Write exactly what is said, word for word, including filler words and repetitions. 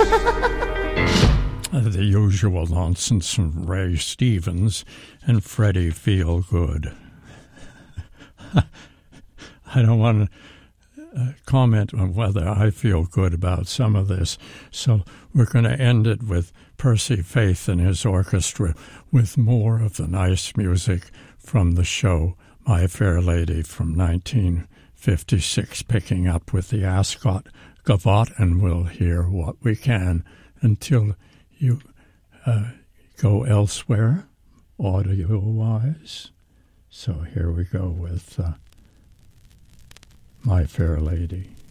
The usual nonsense from Ray Stevens and Freddie Feelgood. I don't want to uh, comment on whether I feel good about some of this, so we're going to end it with Percy Faith and his orchestra with more of the nice music from the show My Fair Lady from nineteen fifty-six, picking up with the Ascot Gavotte, and we'll hear what we can until you uh, go elsewhere, audio-wise. So here we go with uh, My Fair Lady.